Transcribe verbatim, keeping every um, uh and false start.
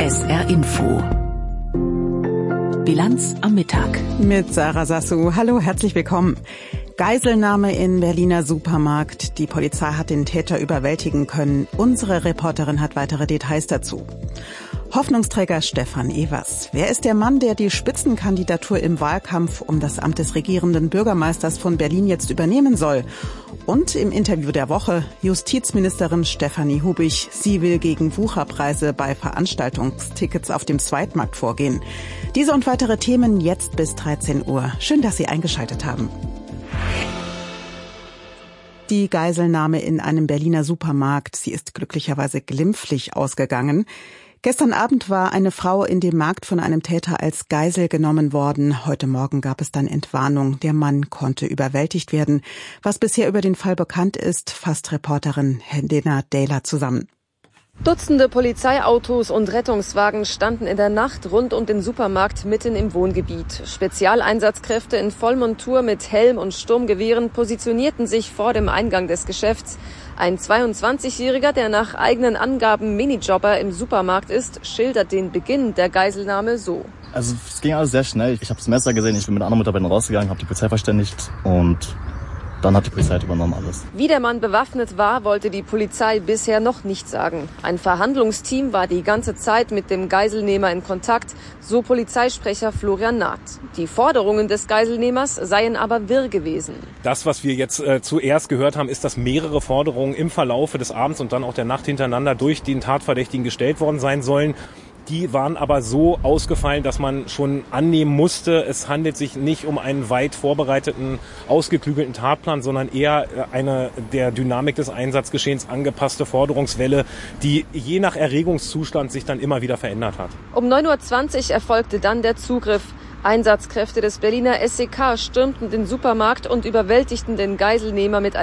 S R Info. Bilanz am Mittag. Mit Sarah Sassou. Hallo, herzlich willkommen. Geiselnahme in Berliner Supermarkt. Die Polizei hat den Täter überwältigen können. Unsere Reporterin hat weitere Details dazu. Hoffnungsträger Stefan Evers. Wer ist der Mann, der die Spitzenkandidatur im Wahlkampf um das Amt des regierenden Bürgermeisters von Berlin jetzt übernehmen soll? Und im Interview der Woche Justizministerin Stefanie Hubich. Sie will gegen Wucherpreise bei Veranstaltungstickets auf dem Zweitmarkt vorgehen. Diese und weitere Themen jetzt bis dreizehn Uhr. Schön, dass Sie eingeschaltet haben. Die Geiselnahme in einem Berliner Supermarkt. Sie ist glücklicherweise glimpflich ausgegangen. Gestern Abend war eine Frau in dem Markt von einem Täter als Geisel genommen worden. Heute Morgen gab es dann Entwarnung. Der Mann konnte überwältigt werden. Was bisher über den Fall bekannt ist, fasst Reporterin Helena Dahler zusammen. Dutzende Polizeiautos und Rettungswagen standen in der Nacht rund um den Supermarkt mitten im Wohngebiet. Spezialeinsatzkräfte in Vollmontur mit Helm und Sturmgewehren positionierten sich vor dem Eingang des Geschäfts. Ein zweiundzwanzigjähriger, der nach eigenen Angaben Minijobber im Supermarkt ist, schildert den Beginn der Geiselnahme so. Also es ging alles sehr schnell. Ich habe das Messer gesehen, ich bin mit anderen Mitarbeitern rausgegangen, habe die Polizei verständigt und dann hat die Polizei übernommen alles. Wie der Mann bewaffnet war, wollte die Polizei bisher noch nicht sagen. Ein Verhandlungsteam war die ganze Zeit mit dem Geiselnehmer in Kontakt, so Polizeisprecher Florian Naht. Die Forderungen des Geiselnehmers seien aber wirr gewesen. Das, was wir jetzt äh, zuerst gehört haben, ist, dass mehrere Forderungen im Verlaufe des Abends und dann auch der Nacht hintereinander durch den Tatverdächtigen gestellt worden sein sollen. Die waren aber so ausgefallen, dass man schon annehmen musste, es handelt sich nicht um einen weit vorbereiteten, ausgeklügelten Tatplan, sondern eher eine der Dynamik des Einsatzgeschehens angepasste Forderungswelle, die je nach Erregungszustand sich dann immer wieder verändert hat. Um neun Uhr zwanzig erfolgte dann der Zugriff. Einsatzkräfte des Berliner S E K stürmten den Supermarkt und überwältigten den Geiselnehmer mit